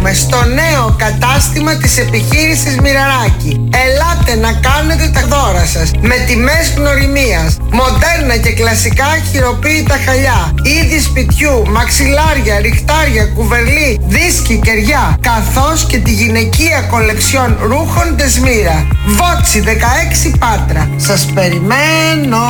φέρουμε στο νέο κατάστημα της επιχείρησης Μοιραράκη. Ελάτε να κάνετε τα δώρα σας με τιμές γνωριμίας, μοντέρνα και κλασικά χειροποίητα χαλιά, είδη σπιτιού, μαξιλάρια, ριχτάρια, κουβερλί, δίσκοι, κεριά, καθώς και τη γυναικεία κολεξιόν ρούχων Δεσμύρα. Βότσι 16 Πάτρα. Σας περιμένω.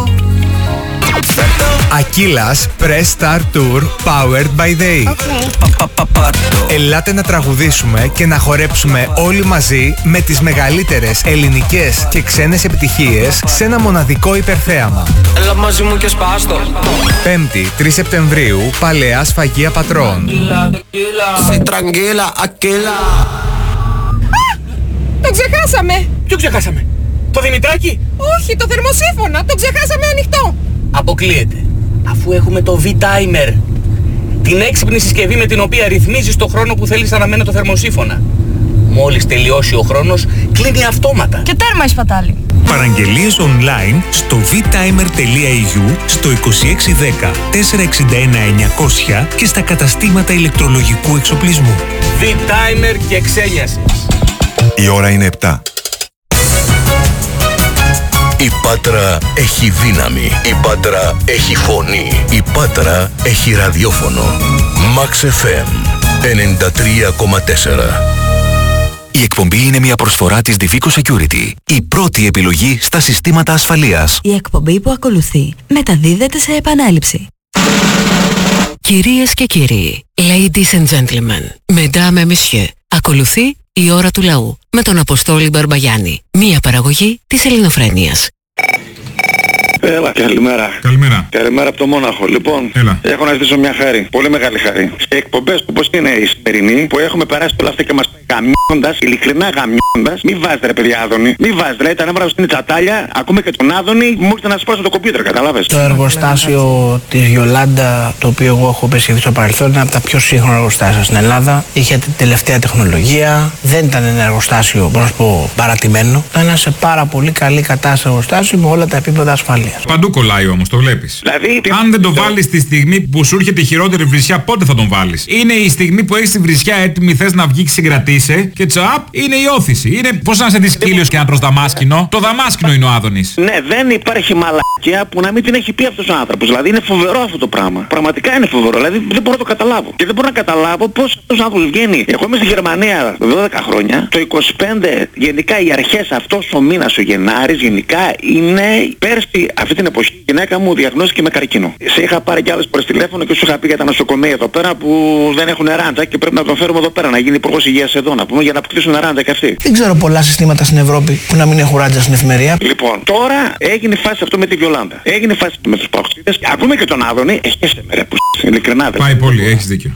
Ακύλας Press Star Tour Powered by Day. Ελάτε να τραγουδήσουμε και να χορέψουμε όλοι μαζί με τις μεγαλύτερες ελληνικές και ξένες επιτυχίες σε ένα μοναδικό υπερθέαμα. Έλα μαζί μου και σπάστο. 5η 3 Σεπτεμβρίου, Παλαιά Σφαγεία Πατρών. Το ξεχάσαμε! Ποιο ξεχάσαμε? Το Δημητράκη? Όχι, το θερμοσύφωνα! Το ξεχάσαμε ανοιχτό! Αποκλείεται. Αφού έχουμε το V-Timer. Την έξυπνη συσκευή με την οποία ρυθμίζεις το χρόνο που θέλεις να αναμένει το θερμοσύφωνα. Μόλις τελειώσει ο χρόνος, κλείνει αυτόματα. Και τέρμα η σπατάλη. Παραγγελίες online στο vtimer.eu, στο 2610 461 900 και στα καταστήματα ηλεκτρολογικού εξοπλισμού. V-Timer και ξένιασε. Η ώρα είναι 7. Η Πάτρα έχει δύναμη. Η Πάτρα έχει φωνή. Η Πάτρα έχει ραδιόφωνο. Max FM 93,4. Η εκπομπή είναι μια προσφορά της Divico Security. Η πρώτη επιλογή στα συστήματα ασφαλείας. Η εκπομπή που ακολουθεί μεταδίδεται σε επανάληψη. Κυρίες και κύριοι, ladies and gentlemen, mesdames et messieurs, ακολουθεί η ώρα του λαού με τον Αποστόλη Μπαρμπαγιάννη. Μία παραγωγή της Ελληνοφρένειας. Έλα, καλημέρα. Καλημέρα. Καλημέρα από το Μόναχο. Λοιπόν, έχω να ζητήσω μια χάρη. Πολύ μεγάλη χάρη. Σε εκπομπές όπως είναι η σημερινή, που έχουμε περάσει όλα αυτά και μας γαμιώντας, ειλικρινά γαμιώντας, μη βάζετε ρε παιδιά Άδωνη. Μη βάζετε ρε, τα νεύρα στην τσατάλια, ακούμε και τον Άδωνη, μου ήρθε να σπάσω το κομπιούτερ, καταλάβες. Το εργοστάσιο της Γιολάντα, το οποίο εγώ έχω πέσει στο παρελθόν, είναι από τα πιο σύγχρονα εργοστάσια στην Ελλάδα. Είχε την τελευταία τεχνολογία, δεν ήταν ένα εργοστάσιο, μπορώ να σου πω, παρατημένο. Ήταν σε πάρα πολύ καλή κατάσταση εργοστάσιο με όλα τα επίπεδα ασφαλείας. Παντού κολλάει όμως, το βλέπεις. Δηλαδή, αν δεν το βάλεις τη στιγμή που σου έρχεται η χειρότερη βρισιά, πότε θα τον βάλεις? Είναι η στιγμή που έχεις τη βρισιά έτοιμη, θες να βγει, συγκρατήσει και τσαπ, είναι η όθηση. Είναι πώς να σε δεις σκύλιος και να τρως δαμάσκηνο. Το δαμάσκηνο είναι ο Άδωνης. Ναι, δεν υπάρχει μαλακία που να μην την έχει πει αυτός ο άνθρωπος. Δηλαδή είναι φοβερό αυτό το πράγμα. Πραγματικά είναι φοβερό. Δηλαδή δεν μπορώ να το καταλάβω. Και δεν μπορώ να καταλάβω πώς αυτός ο άνθρωπος βγαίνει. Εγώ είμαι στη Γερμανία 12 χρόνια. Το 25 γενικά οι αρχές αυτός ο μήνας ο Γενάρης γενικά είναι πέρσι αυτή την εποχή. Η γυναίκα μου διαγνώστηκε με καρκίνο. Σε είχα πάρει κι άλλες φορές τηλέφωνο και σου είχα πει για τα νοσοκομεία εδώ πέρα που δεν έχουν ράντζα και πρέπει να τον φέρουμε εδώ πέρα να γίνει υπουργός υγείας εδώ να πούμε για να αποκτήσουν ράντζα και αυτοί. Δεν ξέρω πολλά συστήματα στην Ευρώπη που να μην έχουν ράντζα στην εφημερία. Λοιπόν, τώρα έγινε φάση αυτό με τη Βιολάντα. Έγινε φάση με τους παοξίδες. Ακούμε και τον Άδωνη. Έχεσαι με ρε που ειλικρινά δεν. Πάει πολύ, έχεις δίκιο.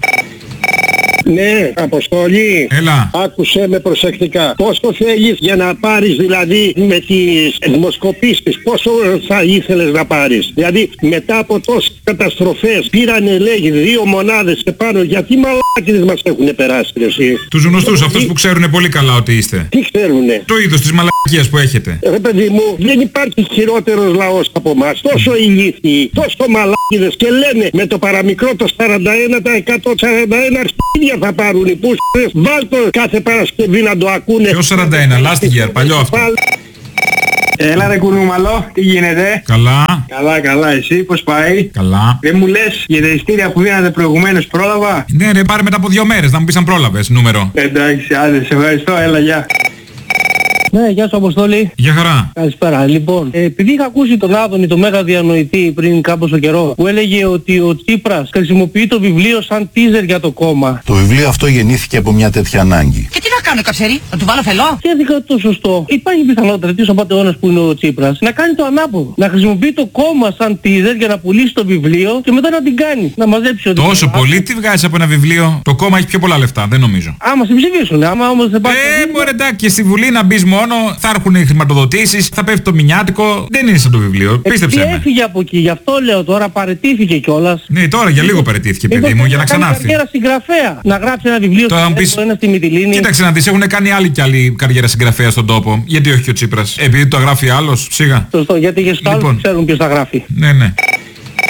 Ναι, Αποστόλη. Έλα. Άκουσέ με προσεκτικά. Πόσο θέλεις για να πάρεις δηλαδή με τις δημοσκοπήσεις, πόσο θα ήθελες να πάρεις? Δηλαδή μετά από τόσες καταστροφές πήρανε λέγει 2 μονάδες και πάνω. Γιατί μαλάκιδες μας έχουν περάσει εσύ? Τους γνωστούς, αυτούς που ξέρουν πολύ καλά ότι είστε. Τι ξέρουνε? Το είδος της μαλακίας που έχετε. Ρε παιδί μου, δεν υπάρχει χειρότερος λαός από εμάς. Τόσο ηλίθιοι, τόσο μαλάκιδες και λένε με το παραμικρό το 41%, 41 αρχίδια θα πάρουν οι πούστες. Βάλ' το κάθε Παρασκευή να το ακούνε. Ποιο 41, last year, παλιό αυτό. Έλα ρε κουνούμαλο, τι γίνεται? Καλά. Καλά, εσύ πώς πάει? Καλά. Δεν μου λες για τα ειστήρια που δίνατε προηγουμένως, πρόλαβα? Ναι ρε, πάρε μετά από 2 μέρες, να μου πεις αν πρόλαβες νούμερο. Εντάξει, άντε, σε ευχαριστώ, έλα, γεια. Ναι, γεια σου Αποστόλη. Γεια χαρά. Καλησπέρα. Λοιπόν, επειδή είχα ακούσει τον Άδωνη, το μέγα διανοητή πριν κάποιο καιρό, που έλεγε ότι ο Τσίπρας χρησιμοποιεί το βιβλίο σαν teaser για το κόμμα. Το βιβλίο αυτό γεννήθηκε από μια τέτοια ανάγκη. Και τι να κάνω, Καψερή, να του βάλω φελό? Και έδικα το σωστό. Υπάρχει πιθανότητα τέτοιος απατεώνας που είναι ο Τσίπρας να κάνει το ανάποδο. Να χρησιμοποιεί το κόμμα σαν teaser για να πουλήσει το βιβλίο και μετά να την κάνει. Να μαζέψει ό,τι. Τόσο πολύ τι βγάζει από ένα βιβλίο? Το κόμμα έχει πιο πολλά λεφτά, δεν νομίζω. Άμα σε ψηφίσουν, άμα όμως δεν πάρει. Μωρέ εντάξει, και στη Βουλή να μπει μόνο, θα έρχουν οι χρηματοδοτήσεις, θα πέφτει το μηνιάτικο. Δεν είναι σαν το βιβλίο. Πίστεψε με. Έφυγε από εκεί, γι' αυτό λέω τώρα, παρετήθηκε κιόλας. Ναι, τώρα για λίγο παρετήθηκε, παιδί μου, για να ξανάρθει. Καριέρα συγγραφέα. Να γράψει ένα βιβλίο στο ένα στη Μυτιλήνη. Κοίταξε να δεις, έχουν κάνει άλλοι κι άλλοι καριέρα συγγραφέα στον τόπο. Γιατί όχι και ο Τσίπρας? Επειδή το γράφει άλλος, σιγά. Σωστό, γιατί και στους άλλους ξέρουν ποιος τα γράφει. Ναι.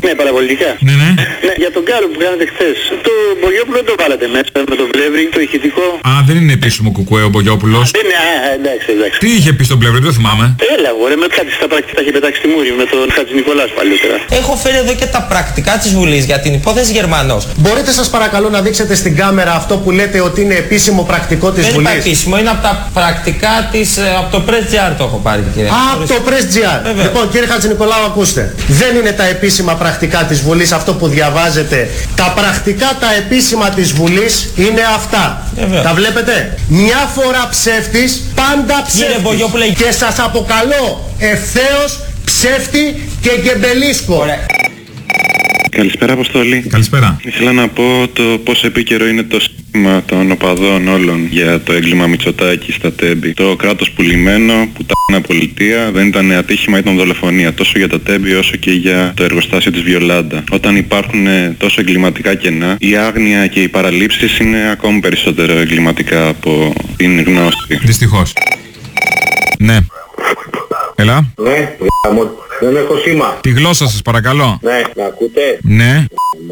Ναι, παραπολιτικά. Ναι. Ναι, για τον Γκάλο που κάνατε χθες. Το Μπογιόπουλο δεν το βάλατε μέσα με το Πλεύρη, το ηχητικό. Α, δεν είναι επίσημο κουκουέ ο Μπογιόπουλος. Είναι, εντάξει. Τι είχε πει στον Πλεύρη, δεν θυμάμαι. Έλα, ωραία, με κάτι στα πρακτικά είχε πετάξει τη μούρη με τον Χατζηνικολάς παλιότερα. Έχω φέρει εδώ και τα πρακτικά της Βουλής για την υπόθεση Γερμανός. Μπορείτε σας παρακαλώ να δείξετε στην κάμερα αυτό που λέτε ότι είναι επίσημο πρακτικό της Βουλής? Δεν είναι επίσημο, είναι από τα πρακτικά της, από το Press.gr το έχω πάρει, κύριε. Από το Press.gr. Λοιπόν, κύριε Χατζηνικολάου, ακούστε. Δεν είναι τα επίσημα πρακτικά της Βουλής αυτό που διαβάζετε. Τα πρακτικά τα επίσημα της Βουλής είναι αυτά. Τα βλέπετε? Μια φορά ψεύτης, πάντα ψεύτης. Και σας αποκαλώ ευθέως ψεύτη και γκεμπελίσκο. Καλησπέρα, Αποστόλη. Καλησπέρα. Ήθελα να πω το πόσο επίκαιρο είναι το σχήμα των οπαδών όλων για το έγκλημα Μητσοτάκη στα Τέμπη. Το κράτος πουλημένο, που τα πολιτεία, δεν ήταν ατύχημα, ήταν δολοφονία. Τόσο για τα Τέμπη όσο και για το εργοστάσιο της Βιολάντα. Όταν υπάρχουν τόσο εγκληματικά κενά, η άγνοια και οι παραλήψεις είναι ακόμη περισσότερο εγκληματικά από την γνώση. Δυστυχώς. Ναι. Έλα. Ναι, δεν έχω σήμα. Τη γλώσσα σας παρακαλώ. Ναι, με ακούτε? Ναι.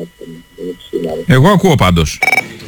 Εγώ ακούω πάντως.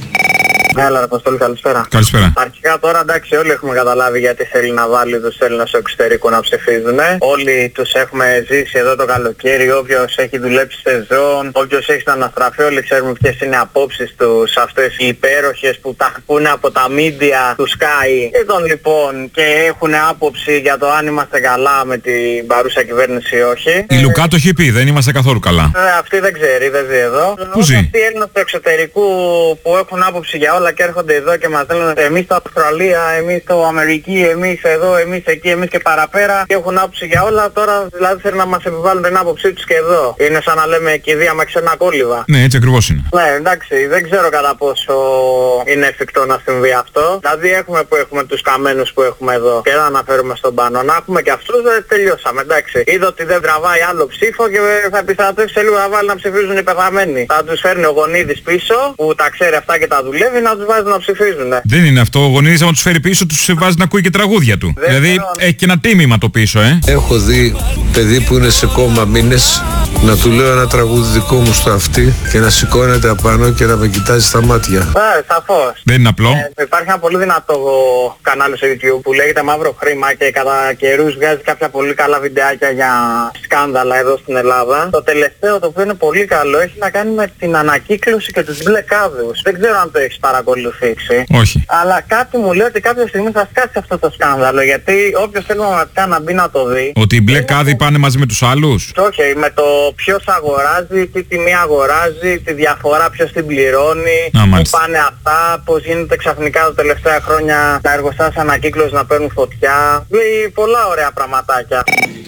Έλα, Αποστόλη, καλησπέρα. Καλησπέρα. Αρχικά τώρα εντάξει, όλοι έχουμε καταλάβει γιατί θέλει να βάλει τους Έλληνες στο εξωτερικό να ψηφίζουν. Όλοι τους έχουμε ζήσει εδώ το καλοκαίρι. Όποιος έχει δουλέψει σεζόν, όποιος έχει να αναστραφεί, όλοι ξέρουμε ποιες είναι οι απόψεις τους, αυτές οι υπέροχες που τα πούνε από τα μίντια του Sky. Εδώ λοιπόν και έχουν άποψη για το αν είμαστε καλά με την παρούσα κυβέρνηση ή όχι. Η Λουκά το έχει πει, δεν είμαστε καθόλου καλά. Αυτή δεν ξέρει, δεν ζει εδώ. Πού ζει? Αυτοί οι Έλληνες του εξωτερικού που έχουν άποψη για όλα και έρχονται εδώ και μας λένε εμείς στο Αυστραλία, εμείς στο Αμερική, εμείς εδώ, εμείς εκεί, εμείς και παραπέρα και έχουν άποψη για όλα. Τώρα δηλαδή θέλουν να μας επιβάλλουν την άποψή τους και εδώ. Είναι σαν να λέμε κηδεία με ξένα κόλληβα. Ναι, έτσι ακριβώς είναι. Ναι, εντάξει, δεν ξέρω κατά πόσο είναι εφικτό να συμβεί αυτό. Δηλαδή έχουμε τους καμένους που έχουμε εδώ και δεν αναφέρουμε στον πάνω. Να έχουμε και αυτούς, δεν τελειώσαμε, εντάξει. Είδα ότι δεν τραβάει άλλο ψήφο και θα επιστρατεύσει σε λίγο να βάλει να ψηφίζουν οι πεθαμένοι. Θα τους φέρνει ο Γονίδης πίσω που τα ξέρει αυτά και τα δουλεύει να τους βάζει να ψηφίζουν. Δεν είναι αυτό. Ο Γονίδης άμα τους φέρει πίσω τους βάζει να ακούει και τραγούδια του. Δηλαδή έχει και ένα τίμημα το πίσω, Έχω δει παιδί που είναι σε κόμμα μήνες να του λέω ένα τραγούδι δικό μου στο αυτί και να σηκώνεται απάνω και να με κοιτάζει στα μάτια. Σαφώς. Δεν είναι απλό. Υπάρχει ένα πολύ δυνατό κανάλι στο YouTube που λέγεται Μαύρο Χρήμα και κατά καιρούς βγάζει κάποια πολύ καλά βιντεάκια για σκάνδαλα εδώ στην Ελλάδα. Το τελευταίο, το οποίο είναι πολύ καλό, έχει να κάνει με την ανακύκλωση και τους μπλε κάδους. Δεν ξέρω αν το έχεις παρακολουθήσει. Όχι. Αλλά κάτι μου λέει ότι κάποια στιγμή θα σκάσει αυτό το σκάνδαλο, γιατί όποιος θέλει πραγματικά να μπει να το δει. Ότι οι μπλε κάδοι πάνε μαζί με τους άλλους. Όχι, με το ποιος αγοράζει, τι τιμή αγοράζει, τη διαφορά ποιος την πληρώνει, που πάνε αυτά, πώς γίνεται ξαφνικά τα τελευταία χρόνια τα εργοστάσια ανακύκλωση να παίρνουν φωτιά. Λέει πολλά ωραία πραγματάκια.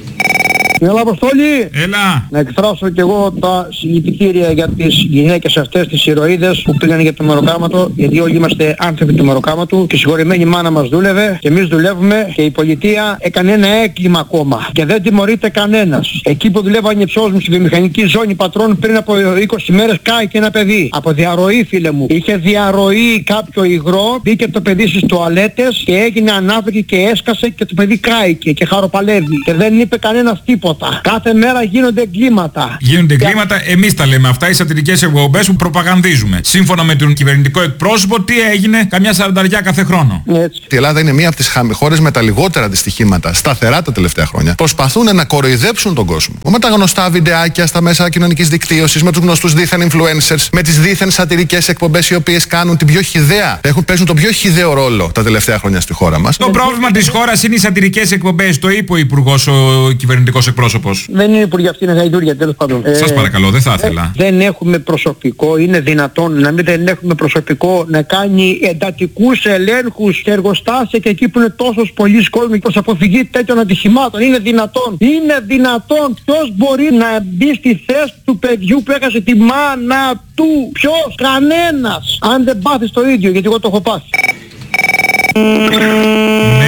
Έλα, Αποστόλη! Έλα! Να εκφράσω κι εγώ τα συλληπιτήρια για τις γυναίκες αυτές, τις ηρωίδες που πήγαν για το μεροκάματο, γιατί όλοι είμαστε άνθρωποι του μεροκάματου και η συγχωρημένη μάνα μας δούλευε και εμείς δουλεύουμε και η πολιτεία έκανε ένα έγκλημα ακόμα και δεν τιμωρείται κανένας. Εκεί που δουλεύαν οι ψώους μου στη βιομηχανική ζώνη πατρών πριν από 20 μέρες κάηκε ένα παιδί. Από διαρροή, φίλε μου. Είχε διαρροή κάποιο υγρό, μπήκε το παιδί στις τουαλέτες και έγινε ανάπηρη και έσκασε και το παιδί κάηκε και χαροπαλεύει και δεν είπε κανένας τίποτα. Κάθε μέρα γίνονται εγκλήματα. Γίνονται εγκλήματα, εμείς τα λέμε αυτά, οι σατυρικές εκπομπές που προπαγανδίζουμε. Σύμφωνα με τον κυβερνητικό εκπρόσωπο, τι έγινε, καμιά 40 κάθε χρόνο. Έτσι. Η Ελλάδα είναι μία από τις χώρες με τα λιγότερα δυστυχήματα, σταθερά τα τελευταία χρόνια. Προσπαθούν να κοροϊδέψουν τον κόσμο. Με τα γνωστά βιντεάκια στα μέσα κοινωνικής δικτύωσης, με τους γνωστούς δίθεν influencers, με τις δίθεν σατυρικές εκπομπές οι οποίες κάνουν την πιο χυδαία, παίζουν τον πιο χυδαίο ρόλο τα τελευταία χρόνια στη χώρα μας. Το πρόβλημα της χώρας είναι οι σατυρικές εκπομπές, το είπε ο Υπουργός, ο κυβερνητικός εκπρόσωπος. Δεν είναι υπουργοί, αυτή είναι γαϊδούρια, τέλος πάντων. Σας παρακαλώ, δεν θα ήθελα. Δεν έχουμε προσωπικό, είναι δυνατόν να μην δεν έχουμε προσωπικό να κάνει εντατικούς ελέγχους σε εργοστάσια και εκεί που είναι τόσος πολλής κόσμος προς αποφυγή τέτοιων ατυχημάτων. Είναι δυνατόν. Είναι δυνατόν. Ποιος μπορεί να μπει στη θέση του παιδιού που έχασε τη μάνα του? Ποιος? Κανένας. Αν δεν πάθεις το ίδιο, γιατί εγώ το έχω πάθει. Ναι.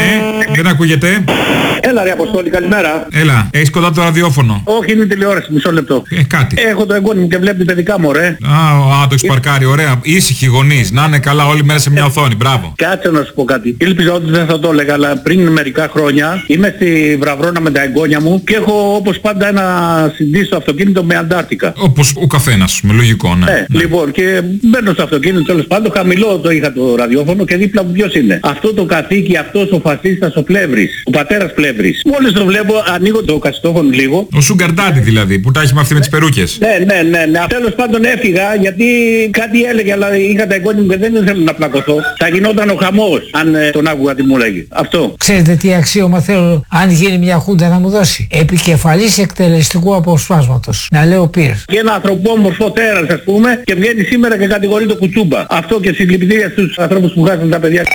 Δεν ακούγεται. Έλα ρε Αποστόλη, καλημέρα. Έλα, έχεις κοντά το ραδιόφωνο. Όχι, είναι τηλεόραση, μισό λεπτό. Κάτι. Έχω το εγγόνι μου και βλέπει παιδικά μου, ρε. Το έχεις παρκάρει, ωραία. Ήσυχοι γονείς, να είναι καλά όλη μέρα σε μια οθόνη, μπράβο. Κάτσε να σου πω κάτι. Ήλπιζα ότι δεν θα το έλεγα, αλλά πριν μερικά χρόνια είμαι στη Βραβρώνα με τα εγγόνια μου και έχω όπως πάντα ένα CD στο αυτοκίνητο με Αντάρτικα. Όπως ο καθένας, με λογικό, ναι. Λοιπόν, και μπαίνω στο αυτοκίνητο, τέλος πάντων, χαμηλό το είχα το ραδιόφωνο και δίπλα μου ποιος είναι. Αυτό το καθήκη, αυτός ο φασίστας ο Πλεύρης, ο πατέρας Πλεύρης. Μόλις το βλέπω, ανοίγω το κασιτόφωνο λίγο. Ο Sugar Daddy δηλαδή, που τα έχει μάθει με τις περούκες. Ναι. Τέλος πάντων έφυγα γιατί κάτι έλεγε, αλλά είχα τα εγγόνια μου και δεν ήθελα να πλακωθώ. Θα γινόταν ο χαμός αν τον άκουγα τι μου λέγει. Αυτό. Ξέρετε τι αξίωμα θέλω αν γίνει μια χούντα να μου δώσει? Επικεφαλής εκτελεστικού αποσπάσματος. Να λέω πυρ. Και ένα ανθρωπόμορφο τέρας ας πούμε και βγαίνει σήμερα και κατηγορεί το κουτσούμπα. Αυτό και συλληπιτήρια στους ανθρώπους που βγάζουν τα παιδιά.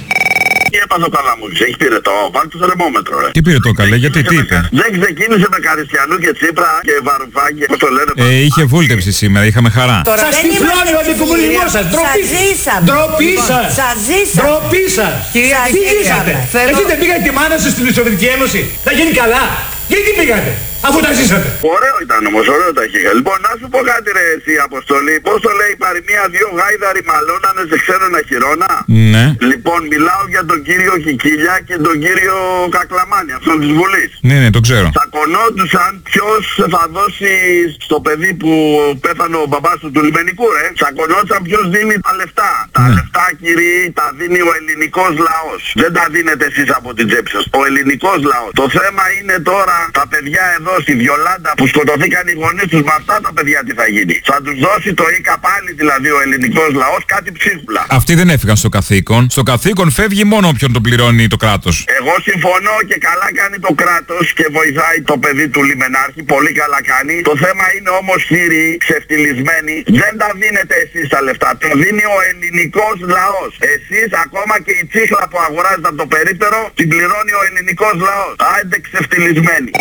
Τι έπαθε ο Καλαμούκης, έχει πυρετό, βάλει το θερμόμετρο ρε. Τι πυρετό καλέ, γιατί, τι είπε? Δεν ξεκίνησε με Καριστιανού και Τσίπρα και Βαρουφάκη, πώς το λένε. Είχε βούλτεψη σήμερα, είχαμε χαρά. Σας τυφλώνει ο αντικομουνισμός σας, ντροπή σας. Σας ζήσαμε. Ντροπή σας. Τι ζήσατε? Εσείς δεν πήγατε τη μάνα σας στην Σοβιετική Ένωση? Θα γίνει καλά. Γιατί πήγατε? Αφού τα ζήσατε. Ωραίο ήταν όμως, ωραίο τα είχα. Λοιπόν, να σου πω κάτι ρε εσύ Αποστολή. Πώς το λέει η παροιμία, δύο γάιδαροι μαλώνανε σε ξένο χειρόνα. Ναι. Λοιπόν, μιλάω για τον κύριο Χικίλια και τον κύριο Κακλαμάνη, αυτόν της Βουλής. Ναι, το ξέρω. Τσακωνόντουσαν ποιος θα δώσει στο παιδί που πέθανε ο μπαμπάς του λιμενικού ρε. Τσακωνόντουσαν ποιος δίνει τα λεφτά. Τα λεφτά κύριοι τα δίνει ο ελληνικός λαός. Δεν τα δίνετε εσείς από την τσέπη σας. Ο ελληνικός λαός. Το θέμα είναι τώρα τα παιδιά εδώ στη Βιολάντα που σκοτωθήκαν οι γονείς τους, με αυτά τα παιδιά τι θα γίνει? Θα τους δώσει το ΙΚΑ πάλι δηλαδή ο ελληνικός λαός κάτι ψίχουλα? Αυτοί δεν έφυγαν στο καθήκον. Στο καθήκον φεύγει μόνο όποιον τον πληρώνει το κράτος. Εγώ συμφωνώ και καλά κάνει το κράτος και βοηθάει το παιδί του λιμενάρχη, πολύ καλά κάνει. Το θέμα είναι όμως κύριοι ξεφτυλισμένοι, δεν τα δίνετε εσείς τα λεφτά, το δίνει ο ελληνικός λαός. Εσείς ακόμα και η τσίχλα που αγοράζετε από το περίπτερο την πληρώνει ο ελληνικός λαός. Άντε ξεφτυλισμένοι.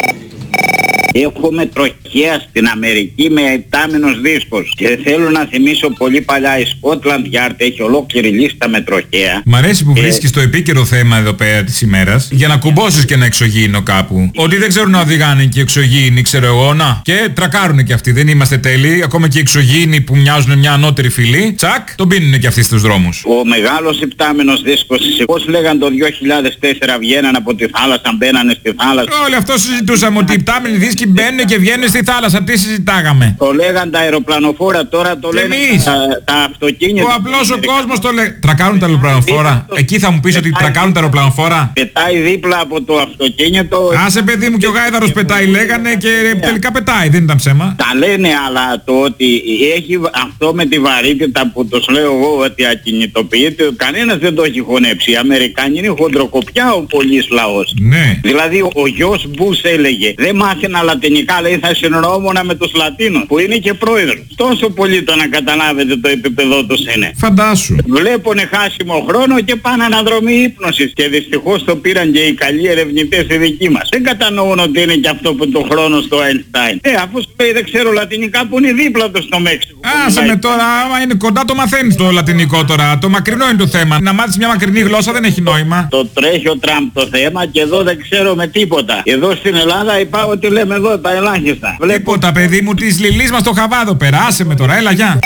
Έχουμε τροχέα στην Αμερική με επτάμινος δίσκος και θέλω να θυμίσω πολύ παλιά η Scotland Yard έχει ολόκληρη λίστα με τροχέα. Μ' αρέσει που βρίσκεις το επίκαιρο θέμα εδώ πέρα της ημέρας για να κουμπώσεις και ένα εξωγήινο κάπου. Ότι δεν ξέρουν να οδηγάνε και οι εξωγήινοι, ξέρω εγώ, να. Και τρακάρουν και αυτοί, δεν είμαστε τέλειοι. Ακόμα και οι εξωγήινοι που μοιάζουν μια ανώτερη φυλή, τσακ, τον πίνουν και αυτοί στους δρόμους. Ο μεγάλος επτάμινος δίσκος, πώς λέγαν το 2004 βγαίναν από τη θάλασσα, μπαίνανε στη θάλασσα. Όλοι αυτό συζητούσαμε ότι οι επτάμινοι δίσκοι μπαίνουν και βγαίνουν στη θάλασσα. Τι συζητάγαμε? Το λέγαν τα αεροπλανοφόρα, τώρα το λένε τα αυτοκίνητα. Ο απλός ο κόσμος το λέει. Τρακάρουν τα αεροπλανοφόρα. Εκεί θα μου πεις ότι τρακάρουν τα αεροπλανοφόρα. Πετάει δίπλα από το αυτοκίνητο. Άσε παιδί μου και ο γάιδαρος πετάει λέγανε και τελικά πετάει, δεν ήταν ψέμα. Τα λένε, αλλά το ότι έχει αυτό με τη βαρύτητα που τους λέω εγώ ότι ακινητοποιείται, κανένας δεν το έχει χωνέψει. Οι Αμερικάνοι είναι χοντροκοπιά ο πολύς λαός. Ναι. Δηλαδή ο γιος Μπούς έλεγε δεν μάθαινα λατινικά, λέει θα συνεννοούμουν με τους Λατίνους που είναι και πρόεδρος. Τόσο πολύ το να καταλάβετε το επίπεδο τους είναι. Φαντάσου. Βλέπουνε χάσιμο χρόνο και πάνε αναδρομή ύπνωσης και δυστυχώς το πήραν και οι καλοί ερευνητές οι δικοί μας. Δεν κατανοούν ότι είναι και αυτό που το χρόνο στο Einstein. Αφού σου λέει δεν ξέρω λατινικά που είναι δίπλα του στο Μέξικο. Άσε με τώρα, άμα είναι κοντά το μαθαίνεις το λατινικό τώρα. Το μακρινό είναι το θέμα. Να μάθεις μια μακρινή γλώσσα δεν έχει νόημα. Το τρέχει ο Τραμπ το θέμα και εδώ δεν ξέρω με τίποτα. Εδώ στην Ελλάδα υπάρχει ότι λέμε εδώ τα ελάχιστα. Τίποτα παιδί μου, της λιλής μας το χαβάδο πέρα. Άσε με τώρα, έλα γεια.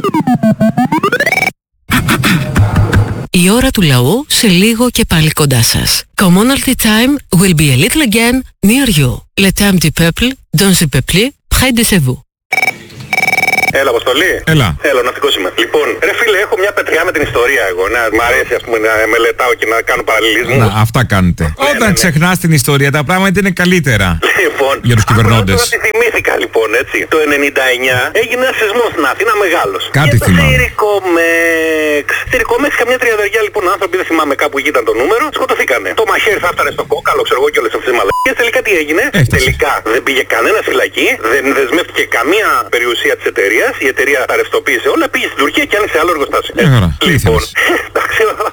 Η ώρα του λαού σε λίγο και πάλι κοντά σας. Commonalty time will be a little again near you. Le temps du peuple, dans le peuple, près de chez vous. Έλα, Αποστολή. Έλα. Έλα, ναυτικός είμαι. Λοιπόν, ρε φίλε, έχω μια πετριά με την ιστορία εγώ. Μ' αρέσει ας πούμε να μελετάω και να κάνω παραλληλισμούς. Να, αυτά κάνετε. Όταν ξεχνάς την ιστορία, τα πράγματα είναι καλύτερα. Λοιπόν, για τους κυβερνώντες. Τώρα τη θυμήθηκα λοιπόν, έτσι. Το 99 έγινε ένα σεισμός στην Αθήνα μεγάλος. Κάτι θυμάμαι. Σιρικομέξ, καμιά τριαδεριά λοιπόν άνθρωποι, δεν θυμάμαι κάπου εκεί ήταν το νούμερο, σκοτωθήκανε. Το μαχαίρι θα έφτανε στο κόκαλο, ξέρω εγώ και όλες αυτές τις μαλακίες. Τελικά τι έγινε? Τελικά δεν πήγε κανένα φυλακή, δεν δεσμεύτηκε καμία περιουσία της εταιρείας. Η εταιρεία τα ρευστοποίησε όλα, πήγε στην Τουρκία και άνοιξε άλλο εργοστάσιο. Λοιπόν, εντάξει,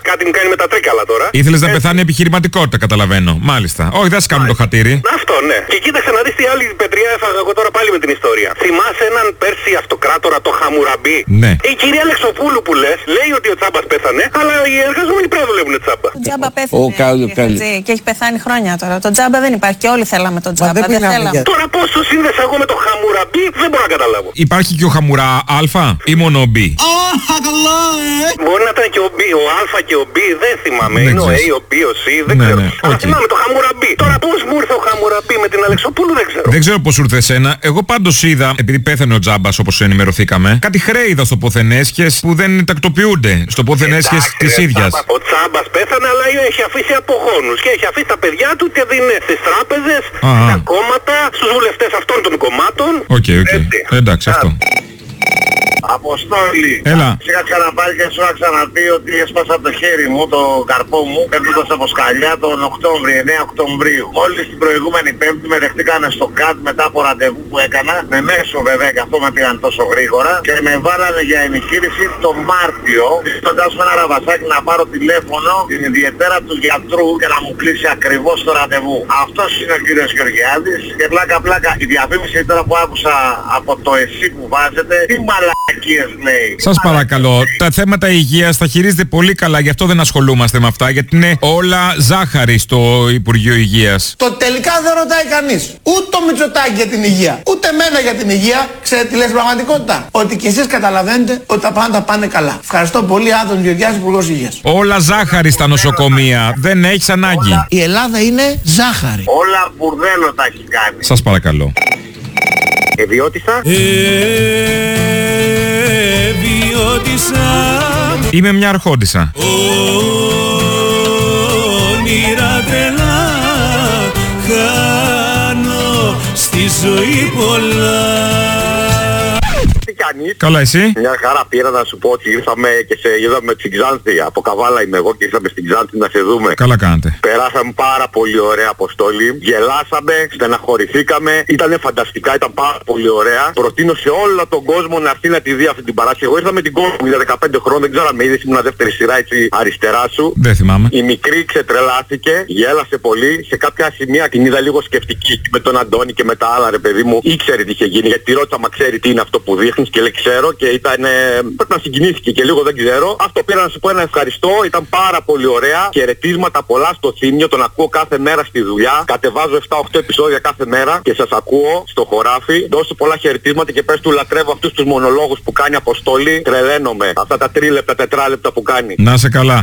κάτι μου κάνει με τα τρίκαλα τώρα. Ήθελες να πεθάνει επιχειρηματικότητα, καταλαβαίνω. Μάλιστα. Όχι, δεν σου κάνουν το χατήρι. Αυτό, ναι. Και κοίταξε να δεις τι άλλη πετριά έφαγα εγώ τώρα πάλι με την ιστορία. Θυμάσαι έναν πέρσι αυτοκράτορα, το Χαμουραμπί? Ναι. Η κυρία Λεξοπούλου που λες λέει ότι ο Τσάμπας πέθανε, αλλά οι εργαζόμενοι πρέπει να δουλεύουν Τσάμπα. Το Τσάμπα πέθανε και έχει πεθάνει χρόνια τώρα. Το Τσάμπα δεν υπάρχει και όλοι θέλαμε τον Τσάμπα. Δεν θέλαμε. Τώρα πώς το σύνδεσα εγώ με το Χαμουραμπί δεν μπορώ να καταλάβω. Υπάρχει και ο Χαμουρά Α ή μόνο ο B? Μπορεί να ήταν και ο B, ο Α και ο B, δεν θυμάμαι. Είναι ο A, ο B, ο C, δεν ξέρω. Αλλά θυμάμαι το Χαμουραμπί. Τώρα πώς μου ήρθε ο Χαμουραμπί με την Αλεξοπούλου δεν ξέρω. Δεν ξέρω πώς ήρθε εσένα. Εγώ πάντως είδα, επειδή πέθανε ο Τζάμπας όπως ενημερωθήκαμε, κάτι χρέη είδα στο ποθενέσχες που δεν τακτοποιούνται. Στο ποθενέσχες της ίδιας. Ο Τσάμπας πέθανε, αλλά έχει αφήσει αποχώνους και έχει αφήσει τα παιδιά του και δίνει στις τράπεζες, στα κόμματα, στους βουλευτές αυτών των κομμάτων. Οκ. Εντάξει, αυτό. Αποστόλη. Έλα. Είχα ξαναπάρει και σου είχα ξαναπεί ότι έσπασα το χέρι μου, το καρπό μου, πέφτοντας από σκαλιά τον Οκτώβριο, 9 Οκτωβρίου. Μόλις την προηγούμενη Πέμπτη με δεχτήκανε στο ΚΑΤ μετά από ραντεβού που έκανα, με μέσο βέβαια και αυτό με πήγαν τόσο γρήγορα και με βάλανε για εγχείρηση το Μάρτιο, ζητώντας με ένα ραβασάκι να πάρω τηλέφωνο την ιδιαίτερα του γιατρού και να μου κλείσει ακριβώς το ραντεβού. Αυτός είναι ο κύριος Γεωργιάδης και πλάκα η διαφήμιση τώρα που άκουσα από το εσύ που βάζετε, τι μαλακίες λέει. Σας παρακαλώ, τα θέματα υγείας τα χειρίζεται πολύ καλά, γι' αυτό δεν ασχολούμαστε με αυτά, γιατί είναι όλα ζάχαρη στο Υπουργείο Υγείας. Το τελικά δεν ρωτάει κανείς. Ούτε το Μητσοτάκη για την υγεία, ούτε εμένα για την υγεία. Ξέρετε τι λες πραγματικότητα? Ότι και εσείς καταλαβαίνετε ότι τα πάντα πάνε καλά. Ευχαριστώ πολύ, Άδων Γεωργιάδης, Υπουργός Υγείας. Όλα ζάχαρη στα νοσοκομεία, δεν έχεις ανάγκη. Η Ελλάδα είναι ζάχαρη. Όλα μπουρδέλο τα έχει κάνει. Σας παρακαλώ. Ιδιώτησα. Είμαι μια αρχόντισσα. Όνειρα τρελά χάνω στη ζωή πολλά. Καλά, εσύ? Μια χαρά, πήρα να σου πω ότι ήρθαμε και σε είδαμε στην Ξάνθη. Από Καβάλα είμαι εγώ και ήρθαμε στην Ξάνθη να σε δούμε. Καλά κάνατε. Περάσαμε πάρα πολύ ωραία, Αποστόλη. Γελάσαμε, στεναχωρηθήκαμε. Ήτανε φανταστικά, ήταν πάρα πολύ ωραία. Προτείνω σε όλο τον κόσμο να έρθει να τη δει αυτή την παράσταση. Εγώ ήρθα με την κόρη μου για 15 χρόνια, δεν ξέρω αν με είδες, ήμουν δεύτερη σειρά έτσι αριστερά σου. Δεν θυμάμαι. Η μικρή ξετρελάθηκε, γέλασε πολύ. Σε κάποια σημεία την είδα λίγο σκεφτική με τον Αντώνη και με τα άλλα, ρε παιδί μου. Ήξερε τι είχε γίνει, γιατί τη ρώτησα, μα ξέρει τι είναι αυτό που δείχνει και λέει ξέρω και ήταν. Πρέπει να συγκινήθηκε και λίγο, δεν ξέρω. Αυτό πήρα να σου πω ένα ευχαριστώ, ήταν πάρα πολύ ωραία. Χαιρετίσματα πολλά στο Θήμιο, τον ακούω κάθε μέρα στη δουλειά. Κατεβάζω 7-8 επεισόδια κάθε μέρα και σας ακούω στο χωράφι. Δώσε πολλά χαιρετίσματα και πες του λατρεύω αυτούς τους μονολόγους που κάνει Αποστόλη. Τρελαίνομαι. Αυτά τα 3 λεπτά, 4 λεπτά που κάνει. Να σε καλά.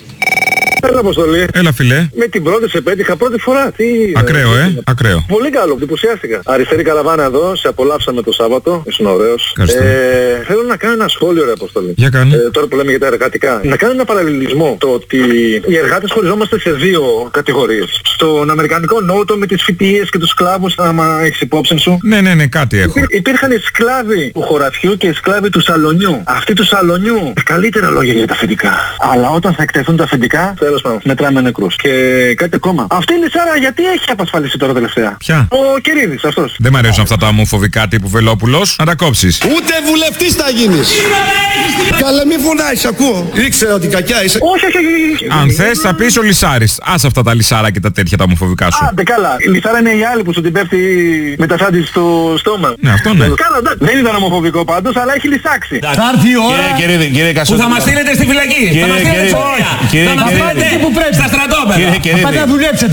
Έλα, Αποστολή. Έλα, φιλέ. Με την πρώτη σε πέτυχα πρώτη φορά. Τι... Ακραίο, ακραίο. Πολύ καλό, εντυπωσιάστηκα. Αριστερή καραβάνα εδώ, σε απολαύσαμε το Σάββατο. Ήσουν ωραίος. Θέλω να κάνω ένα σχόλιο, ρε Αποστολή. Για κάνε. Τώρα που λέμε για τα εργατικά. Να κάνω ένα παραλληλισμό. Το ότι οι εργάτες χωριζόμαστε σε 2 κατηγορίες. Στον αμερικανικό νότο με τις φοιτίες και τους σκλάβους, άμα έχεις υπόψη σου. Ναι, κάτι έχω. Υπήρχαν οι σκλάβοι του χωραφιού και οι σκλάβοι του σαλονιού. Αυτοί του σαλονιού, καλύτερα λόγια για τα αφεντικά. Αλλά όταν θα εκτεθούν τα αφεντικά, τέλος πάντων, μετράμε νεκρούς. Και κάτι ακόμα. Αυτή η Σάρα γιατί έχει απασφαλίσει τώρα τελευταία? Ποια? Ο Κυρίδης αυτός. Δεν μ' αρέσουν αυτά τα ομοφοβικά τύπου Βελόπουλος. Να τα κόψεις. Ούτε βουλευτής θα γίνεις. Καλέ μη φωνάζεις, ακούω. Ήξερα ότι κακιά είσαι. Όχι. Αν θες θα πεις ο Λυσάρης. Άσε αυτά τα Λυσάρα και τα τέτοια τα ομοφοβικά σου. Άντε καλά. Η Λυσάρα είναι η άλλη που σου την πέφτει με τα σάντι στο στόμα. Ναι, αυτό ναι. Καλά, δεν ήταν ομοφοβικό πάντως, αλλά έχει λυσάξει. Θα έρθει η ώρα που θα μας στείλετε στη φυλακή. Θα μας στείλετε θα μας πάτε που πρέπει στα στρατόπεδα. Θα πάτε να δουλέψετε.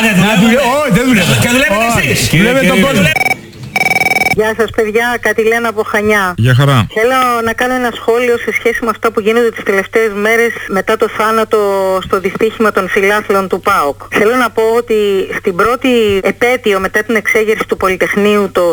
Όχι, δεν δουλεύετε. Και δουλεύετε εσείς. Δουλεύετε τον κόσμο. Γεια σας παιδιά, Κατηλένα από Χανιά. Γεια χαρά. Θέλω να κάνω ένα σχόλιο σε σχέση με αυτά που γίνονται τις τελευταίες μέρες μετά το θάνατο στο δυστύχημα των φιλάθλων του ΠΑΟΚ. Θέλω να πω ότι στην πρώτη επέτειο μετά την εξέγερση του Πολυτεχνείου το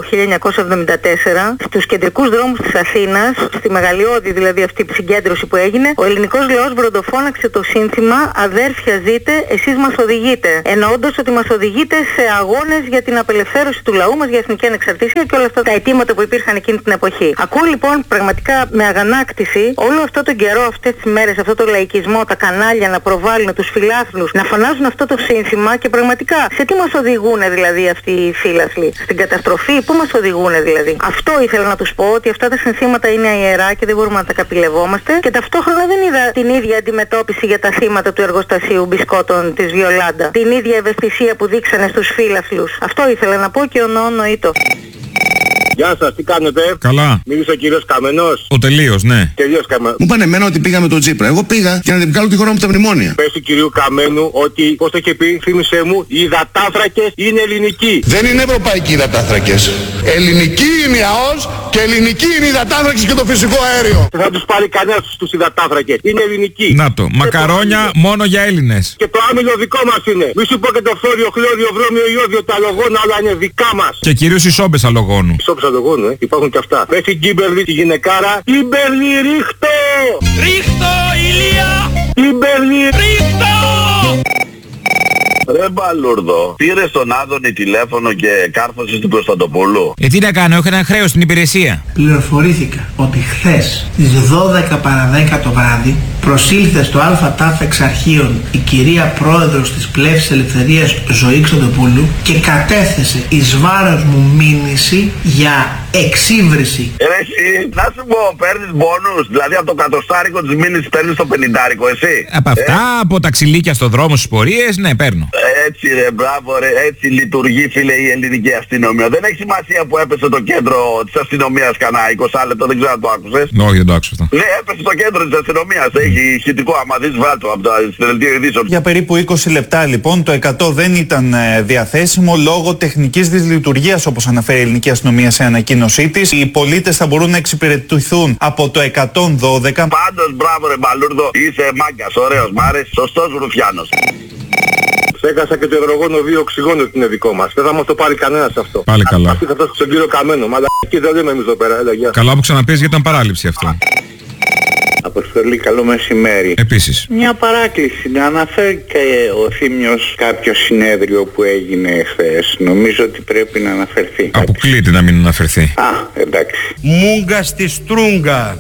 1974, στους κεντρικούς δρόμους της Αθήνας, στη μεγαλειώδη δηλαδή αυτή η συγκέντρωση που έγινε, ο ελληνικός λαός βροντοφώναξε το σύνθημα «Αδέρφια ζείτε, εσείς μας οδηγείτε». Εννοώντας ότι μας οδηγείτε σε αγώνες για την απελευθέρωση του λαού μας, για εθνική ανεξαρτησία και όλα αυτά αυτά τα αιτήματα που υπήρχαν εκείνη την εποχή. Ακούω λοιπόν πραγματικά με αγανάκτηση όλο αυτό τον καιρό, αυτές τις μέρες, αυτό το λαϊκισμό, τα κανάλια να προβάλλουν τους φιλάθλους, να φωνάζουν αυτό το σύνθημα και πραγματικά σε τι μας οδηγούν δηλαδή αυτοί οι φίλαθλοι? Στην καταστροφή, πού μας οδηγούν δηλαδή? Αυτό ήθελα να τους πω, ότι αυτά τα συνθήματα είναι ιερά και δεν μπορούμε να τα καπηλευόμαστε, και ταυτόχρονα δεν είδα την ίδια αντιμετώπιση για τα θύματα του εργοστασίου μπισκότων της Βιολάντα. Την ίδια ευαισθησία που δείξανε στους φίλαθλους. Αυτό ήθελα να πω και ονοήτο. Γεια σας, τι κάνετε? Καλά. Μίλησε ο κύριος Καμενός. Ο τελείως, ναι. Τελείως Καμένος. Μου πάνε εμένα ότι πήγα με τον Τσίπρα. Εγώ πήγα για να την βγάλω τη χώρα μου από τα μνημόνια. Πες του κυρίου Καμένου ότι, πώς το είχε πει, θύμισε μου, οι υδατάνθρακες είναι ελληνικοί. Δεν είναι ευρωπαϊκοί υδατάνθρακες. Ελληνική είναι η ΑΟΣ και ελληνική είναι οι υδατάνθρακες και το φυσικό αέριο. Δεν θα τους πάρει κανένας τους υδατάνθρακες. Είναι ελληνικοί. Να το. Μακαρόνια μόνο για Έλληνες. Και το άμυλο δικό μας είναι. Μη σου πω και το φθόριο, χλώριο, βρώμιο, ιόδιο, τα λογόνα, όλα είναι δικά μας. Και κυρίως οι σόμπες αλογόνου. Σόμπες αλογόνου, υπάρχουν και αυτά. Πες την Κίμπερλι, τη γυναικάρα. Κίμπερλι, ρίχτω! Ρίχτω, Ηλία! Κίμπερλι, ρίχτω! Ρε Μπαλούρδο, πήρε στον Άδωνη τηλέφωνο και κάρφωσες του Κωνσταντοπούλου. Τι να κάνω, έχω ένα χρέος στην υπηρεσία. Πληροφορήθηκα ότι χθες στις 12 παρα 10 το βράδυ προσήλθε στο ΑΤΑΦ Εξαρχείων η κυρία πρόεδρος της Πλεύσης Ελευθερίας Ζωή Κωνσταντοπούλου και κατέθεσε εις βάρος μου μήνυση για εξύβριση. Ρε εσύ, να σου πω, παίρνεις μπόνους, δηλαδή από το κατοστάρικο της μήνυσης παίρνεις το 50άρικο, εσύ. Από αυτά, από τα ξυλίκια στο δρόμο στις πορείες, ναι, παίρνω. Έτσι ρε, μπράβο ρε, έτσι λειτουργεί φίλε η ελληνική αστυνομία. Δεν έχει σημασία που έπεσε το κέντρο της αστυνομίας κανένα 20 λεπτό, δεν ξέρω αν το άκουσες. Όχι, δεν το άκουσα αυτό. Ναι, έπεσε το κέντρο της αστυνομίας, έχει ηχητικό, άμα δεις βάλτο από τα δελτία ειδήσεων. Για περίπου 20 λεπτά λοιπόν το 100 δεν ήταν διαθέσιμο λόγω τεχνικής δυσλειτουργίας, όπως αναφέρει η ελληνική αστυνομία σε ανακοίνωσή της. Οι πολίτες θα μπορούν να εξυπηρετηθούν από το 112. Πάντως μπράβο ρε Μπαλούρδο, είσαι μάγκας, ωραίος, μ' άρεσε, σωστός Ρουφιάνος. Ξέχασα και το υδρογόνο 2 οξυγόνο ότι είναι δικό μας. Δεν θα μας το πάρει κανένας αυτό. Πάλι καλά. Αυτή θα φτάσει στον κύριο Καμένο. Μα εκεί δεν λέμε εμείς εδώ πέρα. Έλα, γεια. Καλά που ξαναπείς γιατί ήταν παράληψη αυτό. Αποστολή, καλό μεσημέρι. Επίσης. Μια παράκληση. Να αναφέρει και ο Θήμιος κάποιο συνέδριο που έγινε χθες. Νομίζω ότι πρέπει να αναφερθεί. Αποκλείται να μην αναφερθεί. Α, εντάξει. Μούγκα στη στρούγκα.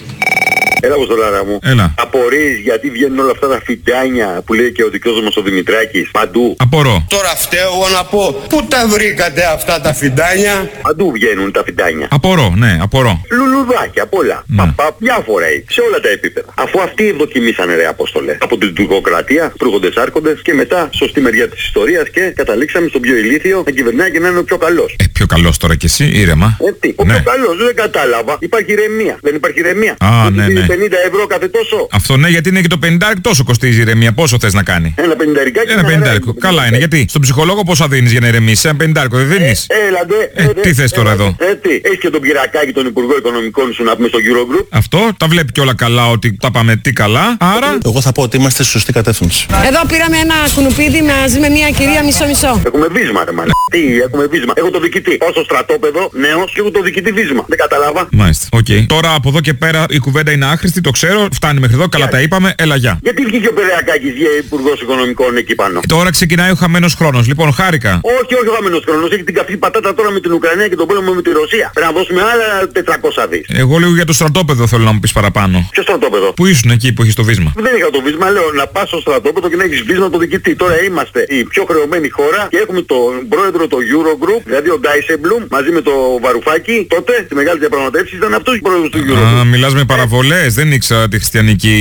Έλα Αποστολάρα μου. Έλα. Απορείς γιατί βγαίνουν όλα αυτά τα φυτιάνια που λέει και ο δικός μας ο Δημητράκης. Παντού. Απορώ. Τώρα φταίω εγώ να πω. Πού τα βρήκατε αυτά τα φυτάνια? Παντού βγαίνουν τα φυτάνια. Απορώ, ναι, απορώ. Λουλουδάκια, απ' όλα. Διάφορα σε όλα τα επίπεδα. Αφού αυτοί δοκιμήσανε ρε Απόστολε. Από την τουρκοκρατία, προύγοντες άρχοντες και μετά σωστή μεριά της ιστορίας και καταλήξαμε στον πιο ηλίθιο να κυβερνάει και να είναι ο πιο καλός. Πιο καλός τώρα κι εσύ, ήρεμα. Τι, ο πιο καλός, δεν κατάλαβα. Υπάρχει ηρεμία. Δεν υπάρχει ηρεμία. Α, ναι, ναι. 50 ευρώ κάθε τόσο. Αυτό ναι, γιατί είναι και το 50 τόσο κοστίζει η ηρεμία. Πόσο θες να κάνει? Ένα 50. Ένα 50. Καλά είναι, γιατί στον ψυχολόγο πόσα δίνεις για να ηρεμήσεις? Ένα 50 δεν δίνεις. Τι θες τώρα εδώ? Έχεις και τον Κυρακάκη, τον Υπουργό Οικονομικών σου να πούμε στο Eurogroup. Αυτό τα βλέπει και όλα καλά, ότι τα πάμε τι καλά. Άρα. Εγώ θα πω ότι είμαστε στη σωστή κατεύθυνση. Εδώ πήραμε ένα κουνουπίδι μαζί με μια κυρία μισό-μισό. Έχουμε βίσμα ρε μάνα. Τι, έχουμε βίσμα. Έχω το διοικητή. Πάω στο στρατόπεδο, νέος, και έχω το διοικητή βίσμα. Δεν καταλάβα. Μάλιστα. Okay. Τώρα από εδώ και πέρα η κουβέντα είναι άχρηστη, το ξέρω. Φτάνει μέχρι εδώ, καλά τα είπαμε. Έλα γεια. Γιατί βγήκε ο Πελεακάκης Υπουργός Οικονομικών εκεί πάνω? Τώρα ξεκινάει ο χαμένος χρόνος. Λοιπόν, χάρηκα. Όχι ο χαμένος χρόνος. Έχει την καυτή πατάτα τώρα με την Ουκρανία και τον πόλεμο με τη Ρωσία. Πρέπει να δώσουμε άλλα 400 δις. Εγώ λίγο για το στρατόπεδο θέλω να μου πεις παραπάνω. Ποιο στρατόπεδο? Που ήσουν εκεί που έχεις το βίσμα. Δεν είχα το βίσμα, λέω να πας στο στρατόπεδο και να έχεις βίσμα το διοικητή. Τώρα είμαστε η πιο χρεωμένη χώρα και έχουμε τον πρόεδρο του Eurogroup, δηλαδή ο Ντάισεμπλουμ, μαζί με το Βαρουφάκι. Τότε τη μεγάλη διαπραγματεύση ήταν αυτός ο πρόεδρος του Eurogroup. Α, μιλάς με παραβολές. Δεν ήξερα τη χριστιανική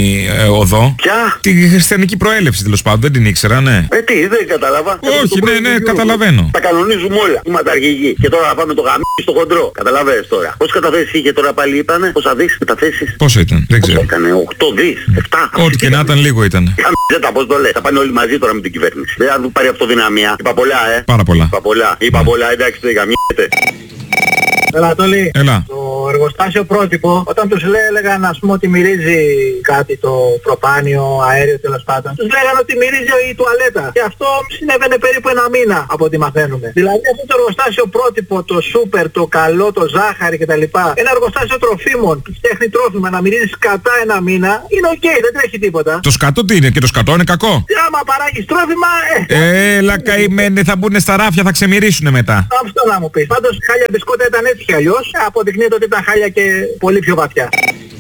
οδό. Ποια? Τη χριστιανική προέλευση τέλος πάντων. Δεν την ήξερα, ναι. Τι, δεν κατάλαβα. Όχι, ναι, καταλαβαίνω. Τα κανονίζουμε όλα. Είμαστε αρχηγοί. Και τώρα θα πάμε το γαμί στο χοντρό. Καταλαβαίνεις τώρα. Πόσες καταθέσεις είχε τώρα πάλι είπανε? Πόσα δις καταθέσεις? Πόσο ήταν? Δεν ξέρω. Έκανε 8 δις, 7. Ό,τι και να ήταν λίγο ήταν. Δεν τα πώς το λες. Θα πάνε όλοι μαζί τώρα με την κυβέρνηση. Δεν θα πάρει αυτοδυναμία. Είπα πολλά, Πάρα πολλά. Είπα πολλά, εντάξει, το γαμιέται. Έλα, Τόλι. Έλα. Το εργοστάσιο πρότυπο, όταν τους έλεγαν ας πούμε ότι μυρίζει κάτι το προπάνιο, αέριο τέλος πάντων, τους λέγανε ότι μυρίζει η τουαλέτα. Και αυτό συνέβαινε περίπου ένα μήνα από ό,τι μαθαίνουμε. Δηλαδή αυτό το εργοστάσιο πρότυπο, το σούπερ, το καλό, το ζάχαρη κτλ. Ένα εργοστάσιο τροφίμων που φτιάχνει τρόφιμα να μυρίζει κατά ένα μήνα είναι οκ, δεν τρέχει τίποτα. Το σκατό τι είναι, και το σκατό είναι κακό. Άμα παράγεις τρόφιμα, Έλα καημένε, θα μπουν στα ράφια, θα ξεμυρίσουνε μετά. Αυτό να μου πεις. Πάντως χάλια μπισκότα ήταν έτσι κι αλλιώς. Αποδεικνύεται ότι ήταν χάλια και πολύ πιο βαθιά.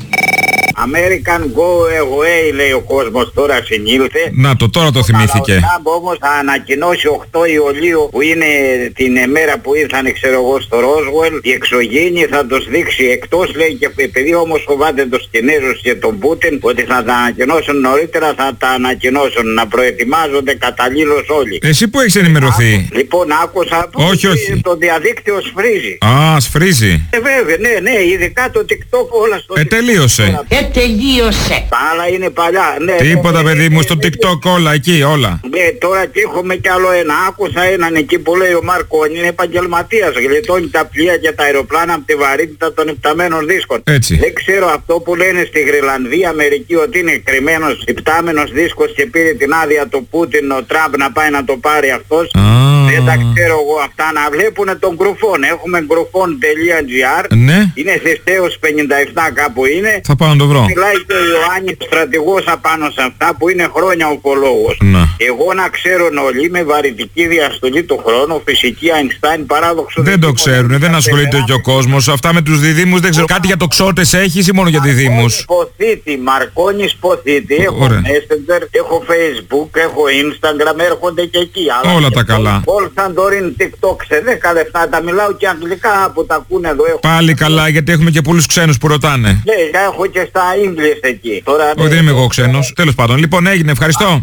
American Go Away λέει ο κόσμος, τώρα συνήλθε. Να το, τώρα το θυμήθηκε. Ο όμως θα ανακοινώσει 8 Ιουλίου που είναι την ημέρα που ήρθαν ξέρω εγώ στο Ρόσουελ. Οι εξωγήινοι θα τους δείξει εκτός λέει, και επειδή όμως φοβάται τους Κινέζους και τον Πούτιν ότι θα τα ανακοινώσουν νωρίτερα, θα τα ανακοινώσουν να προετοιμάζονται καταλήλως όλοι. Εσύ που έχεις ενημερωθεί? Λοιπόν άκουσα που όχι. Το διαδίκτυο σφρίζει. Α, σφρίζει. Βέβαια, ναι, ειδικά το TikTok όλα στο τελείωσε. Τελείωσε. Τα άλλα είναι παλιά. Ναι, τίποτα παιδί μου, στο TikTok όλα, εκεί όλα. Ναι, τώρα και έχουμε κι άλλο ένα. Άκουσα έναν εκεί που λέει ο Μαρκόνι, είναι επαγγελματίας. Γλιτώνει τα πλοία και τα αεροπλάνα από τη βαρύτητα των υπταμένων δίσκων. Έτσι. Δεν ξέρω αυτό που λένε στη Γρυλανδία, Αμερική, ότι είναι κρυμμένος υπτάμενος δίσκος και πήρε την άδεια του Πούτιν ο Τραμπ να πάει να το πάρει αυτός. Δεν τα ξέρω εγώ αυτά, να βλέπουνε τον Γκρουφόν. Έχουμε γκρουφόν.gr. Ναι. Είναι Θηστέως 57 κάπου είναι. Θα πάω να το βρω. Μιλάει και ο Ιωάννης στρατηγός απάνω σε αυτά που είναι χρόνια ουφολόγος. Ναι. Εγώ να ξέρουν όλοι με βαρυτική διαστολή του χρόνου, φυσική Αϊνστάιν, παράδοξο. Δεν το ξέρουν, δεν ασχολείται και ο κόσμος. Αυτά με τους διδήμους δεν ξέρω. Κάτι για τοξότες έχεις ή μόνο για διδήμους? Ποθήτη, Μαρκόνης Ποθήτη. Έχω Messenger, έχω Facebook, έχω Instagram, έρχονται και εκεί. Όλα τα καλά. All Santorin TikTok σε 10 λεπτά, τα μιλάω και αγγλικά που τα ακούνε εδώ. Πάλι καλά, γιατί έχουμε και πολλούς ξένους που ρωτάνε. Ναι, έχω και στα English εκεί. Τώρα, όχι, δεν είμαι εγώ ξένος. Τέλος πάντων, λοιπόν έγινε, ευχαριστώ.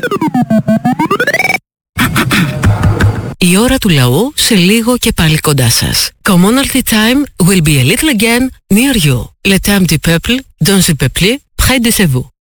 Η ώρα του λαού σε λίγο και πάλι κοντά σας. Commonalty time will be a little again near you. Le temps du peuple, dans le peuple, près de vous.